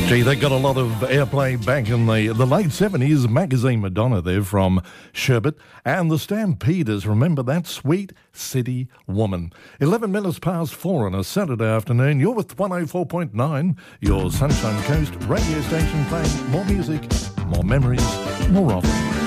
Gee, they got a lot of airplay back in the late 70s. Magazine Madonna there from Sherbet. And the Stampeders, remember that Sweet City Woman. 11 minutes past 4 on a Saturday afternoon. You're with 104.9, your Sunshine Coast radio station, playing more music, more memories, more often.